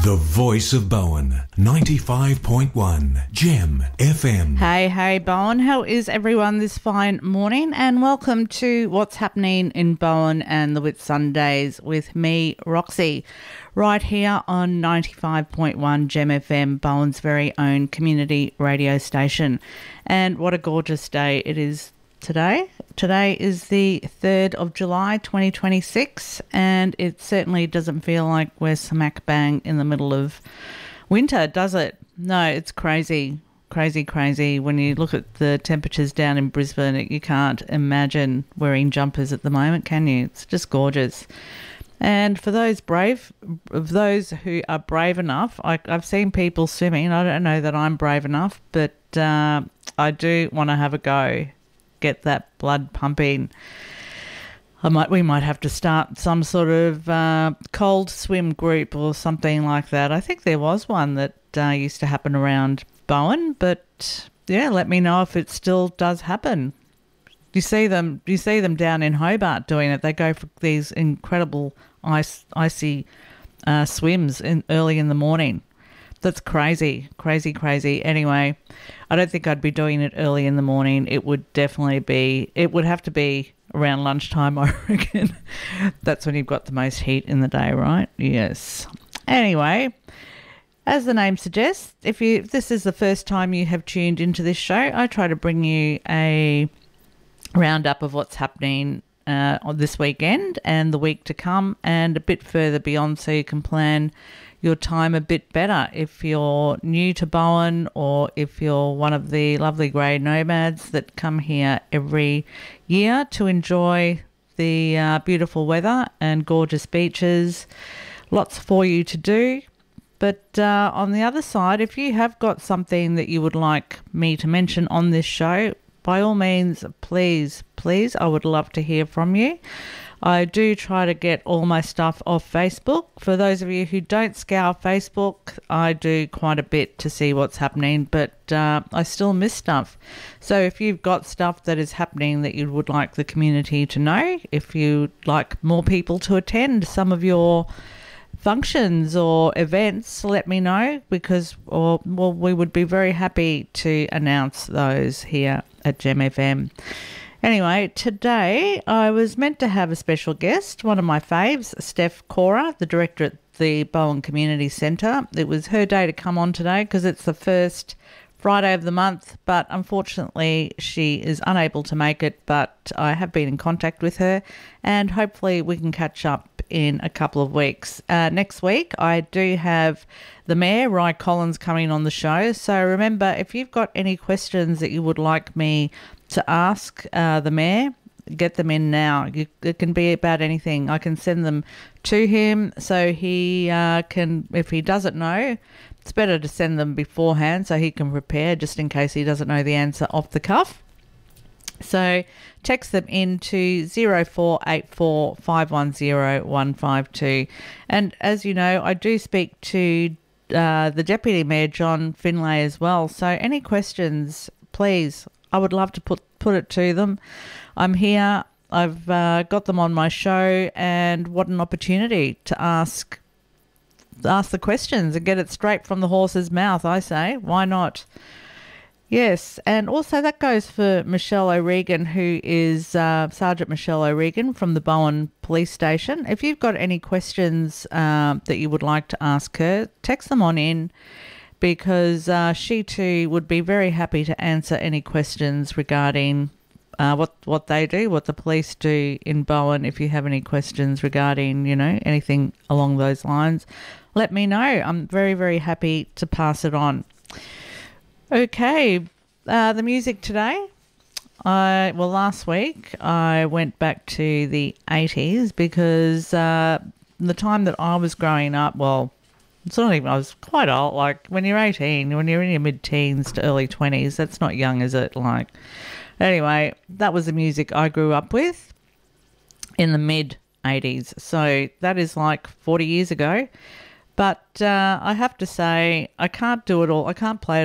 The voice of Bowen, 95.1 Gem FM. Hey, Bowen. How is everyone this fine morning? And welcome to What's Happening in Bowen and the Whitsundays with me, Roxy, right here on 95.1 Gem FM, Bowen's very own community radio station. And what a gorgeous day it is today. Today is the 3rd of July 2026, and it certainly doesn't feel like we're smack bang in the middle of winter, does it? No, it's crazy. When you look at the temperatures down in Brisbane, you can't imagine wearing jumpers at the moment, can you? It's just gorgeous. And for those who are brave enough, I've seen people swimming. I don't know that I'm brave enough, but I do want to have a go. Get that blood pumping. We might have to start some sort of cold swim group or something like that. I think there was one that used to happen around Bowen, but yeah, let me know if it still does happen. You see them down in Hobart doing it. They go for these incredible icy swims early in the morning. That's crazy. Anyway, I don't think I'd be doing it early in the morning. It would have to be around lunchtime, I reckon. That's when you've got the most heat in the day, right? Yes. Anyway, as the name suggests, if this is the first time you have tuned into this show, I try to bring you a roundup of what's happening on this weekend and the week to come and a bit further beyond, so you can plan your time a bit better. If you're new to Bowen, or if you're one of the lovely grey nomads that come here every year to enjoy the beautiful weather and gorgeous beaches, lots for you to do. But on the other side, if you have got something that you would like me to mention on this show, by all means, please, I would love to hear from you. I do try to get all my stuff off Facebook. For those of you who don't scour Facebook, I do quite a bit to see what's happening, but I still miss stuff. So if you've got stuff that is happening that you would like the community to know, if you'd like more people to attend some of your functions or events, let me know, because we would be very happy to announce those here at Gem FM. Anyway, today I was meant to have a special guest, one of my faves, Steph Cora, the director at the Bowen Community Centre. It was her day to come on today because it's the first Friday of the month, but unfortunately she is unable to make it, but I have been in contact with her and hopefully we can catch up in a couple of weeks. Next week I do have the Mayor, Ry Collins, coming on the show, so remember, if you've got any questions that you would like me to ask the Mayor, get them in now. It can be about anything. I can send them to him so he can, if he doesn't know, it's better to send them beforehand so he can prepare just in case he doesn't know the answer off the cuff. So text them into 0484 510 152. And as you know, I do speak to the Deputy Mayor, John Finlay, as well. So any questions, please, I would love to put it to them. I'm here. I've got them on my show, and what an opportunity to ask the questions and get it straight from the horse's mouth, I say. Why not? Yes, and also that goes for Michelle O'Regan, who is Sergeant Michelle O'Regan from the Bowen Police Station. If you've got any questions that you would like to ask her, text them on in, because she too would be very happy to answer any questions regarding what they do, what the police do in Bowen. If you have any questions regarding, anything along those lines, let me know. I'm very, very happy to pass it on. Okay, the music today. Last week I went back to the 80s because the time that I was growing up, it's not even, I was quite old. Like when you're 18, when you're in your mid-teens to early 20s, that's not young, is it? Anyway, that was the music I grew up with in the mid-80s. So that is like 40 years ago. But I have to say, I can't do it all. I can't play it